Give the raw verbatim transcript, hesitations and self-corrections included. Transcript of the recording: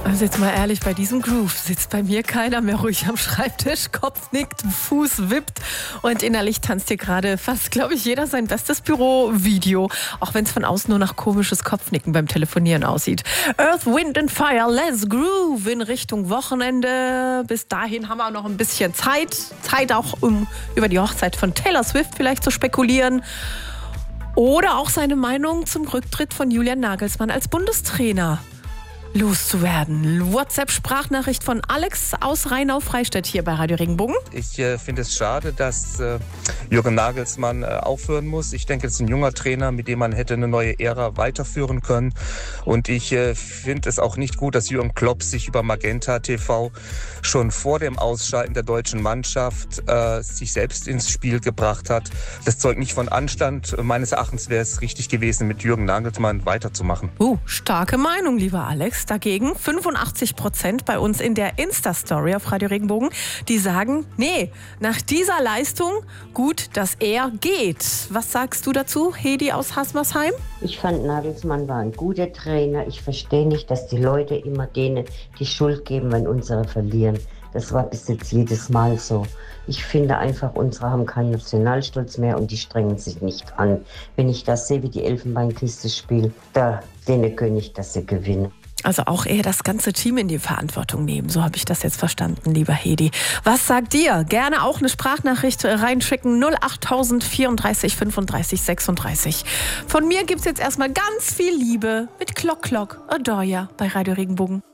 Also jetzt mal ehrlich, bei diesem Groove sitzt bei mir keiner mehr ruhig am Schreibtisch, Kopf nickt, Fuß wippt und innerlich tanzt hier gerade fast, glaube ich, jeder sein bestes Büro-Video, auch wenn es von außen nur nach komisches Kopfnicken beim Telefonieren aussieht. Earth, Wind and Fire, let's groove in Richtung Wochenende. Bis dahin haben wir auch noch ein bisschen Zeit, Zeit auch, um über die Hochzeit von Taylor Swift vielleicht zu spekulieren. Oder auch seine Meinung zum Rücktritt von Julian Nagelsmann als Bundestrainer loszuwerden. WhatsApp-Sprachnachricht von Alex aus Rheinau-Freistadt hier bei Radio Regenbogen. Ich äh, finde es schade, dass äh, Jürgen Nagelsmann äh, aufhören muss. Ich denke, es ist ein junger Trainer, mit dem man hätte eine neue Ära weiterführen können. Und ich äh, finde es auch nicht gut, dass Jürgen Klopp sich über Magenta T V schon vor dem Ausschalten der deutschen Mannschaft äh, sich selbst ins Spiel gebracht hat. Das zeugt nicht von Anstand. Meines Erachtens wäre es richtig gewesen, mit Jürgen Nagelsmann weiterzumachen. Uh, starke Meinung, lieber Alex. Dagegen fünfundachtzig Prozent bei uns in der Insta-Story auf Radio Regenbogen, die sagen, nee, nach dieser Leistung gut, dass er geht. Was sagst du dazu, Hedi aus Hasmersheim? Ich fand, Nagelsmann war ein guter Trainer. Ich verstehe nicht, dass die Leute immer denen die Schuld geben, wenn unsere verlieren. Das war bis jetzt jedes Mal so. Ich finde einfach, unsere haben keinen Nationalstolz mehr und die strengen sich nicht an. Wenn ich das sehe, wie die Elfenbeinküste spielt, da denen gönne ich, dass sie gewinnen. Also auch eher das ganze Team in die Verantwortung nehmen. So habe ich das jetzt verstanden, lieber Hedi. Was sagt ihr? Gerne auch eine Sprachnachricht reinschicken. null achttausend vierunddreißig fünfunddreißig sechsunddreißig. Von mir gibt es jetzt erstmal ganz viel Liebe mit Klock Klock Adoya bei Radio Regenbogen.